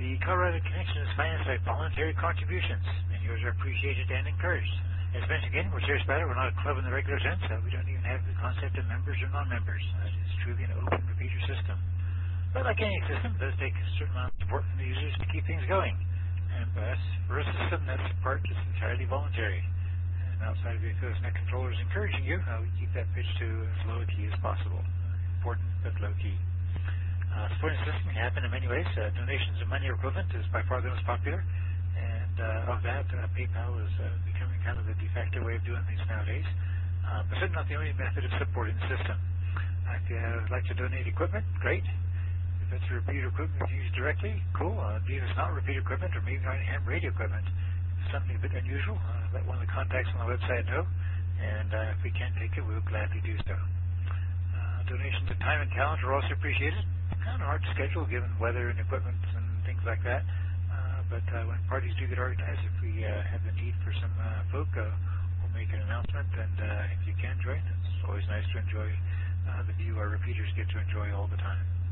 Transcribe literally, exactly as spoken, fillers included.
The Colorado Connection is financed by voluntary contributions, and yours are appreciated and encouraged. As mentioned again, we're Serious About It. We're not a club in the regular sense. Uh, we don't even have the concept of members or non-members. Uh, it's truly an open repeater system. But like any system, it does take a certain amount of support from the users to keep things going. And for us, for a system, that support is entirely voluntary. And outside of the affiliates net controllers encouraging you, uh, we keep that pitch to as low a key as possible. Uh, important, but low key. Uh, supporting the system can happen in many ways. Uh, donations of money or equivalent is by far the most popular. And uh, of that, uh, PayPal is uh, becoming kind of the de facto way of doing things nowadays. Uh, but certainly not the only method of supporting the system. Uh, if you uh, like to donate equipment, great. If it's repeater equipment you use directly, cool. Uh, if it's not repeater equipment or maybe not ham radio equipment, if it's something a bit unusual, uh, let one of the contacts on the website know. And uh, if we can't take it, we'll gladly do so. Uh, donations of time and talent are also appreciated. Kind of hard to schedule given weather and equipment and things like that. Uh, but uh, when parties do get organized, if we uh, have the need for some uh, folk, uh, we'll make an announcement. And uh, if you can join, it's always nice to enjoy uh, the view our repeaters get to enjoy all the time.